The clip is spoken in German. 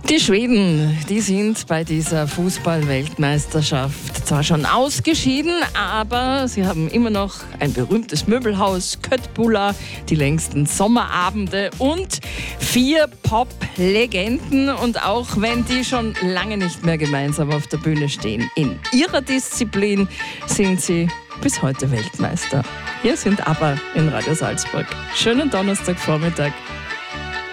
Die Schweden, die sind bei dieser Fußball-Weltmeisterschaft zwar schon ausgeschieden, aber sie haben immer noch ein berühmtes Möbelhaus, Köttbullar, die längsten Sommerabende und 4 Pop-Legenden. Und auch wenn die schon lange nicht mehr gemeinsam auf der Bühne stehen, in ihrer Disziplin sind sie bis heute Weltmeister. Hier sind ABBA in Radio Salzburg. Schönen Donnerstagvormittag.